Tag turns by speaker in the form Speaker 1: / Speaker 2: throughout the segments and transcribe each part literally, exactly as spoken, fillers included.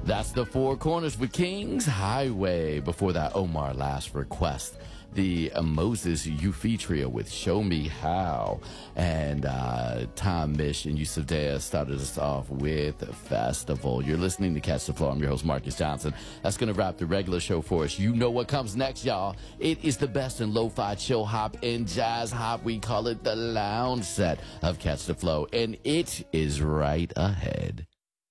Speaker 1: That's the Four Corners with Kings Highway. Before that, Omar Last Request. The uh, Moses Yufi Trio with Show Me How. And uh, Tom Mish and Yusuf Dea started us off with Festival. You're listening to Catch the Flow. I'm your host, Marcus Johnson. That's going to wrap the regular show for us. You know what comes next, y'all. It is the best in lo-fi, chill hop, and jazz hop. We call it the lounge set of Catch the Flow. And it is right ahead.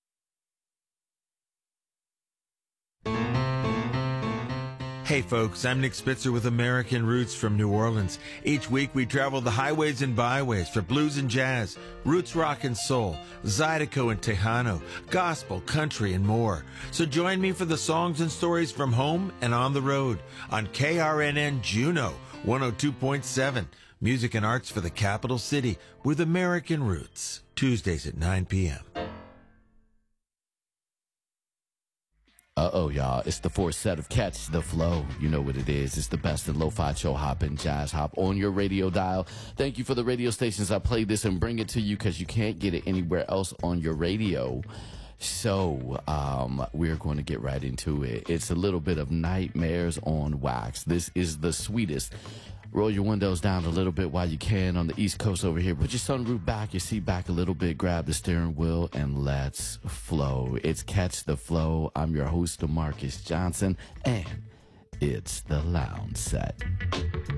Speaker 2: Hey folks, I'm Nick Spitzer with American Roots from New Orleans. Each week we travel the highways and byways for blues and jazz, roots rock and soul, Zydeco and Tejano, gospel, country, and more. So join me for the songs and stories from home and on the road on K R N N Juneau one oh two point seven. Music and arts for the capital city with American Roots. Tuesdays at nine p.m.
Speaker 1: Uh-oh, y'all. It's the fourth set of Catch the Flow. You know what it is. It's the best in lo-fi, chill hop, and jazz hop on your radio dial. Thank you for the radio stations that play this and bring it to you because you can't get it anywhere else on your radio. So um, we're going to get right into it. It's a little bit of Nightmares on Wax. This is the sweetest. Roll your windows down a little bit while you can on the East Coast over here. Put your sunroof back, your seat back a little bit. Grab the steering wheel and let's flow. It's Catch the Flow. I'm your host, Marcus Johnson, and it's the lounge set.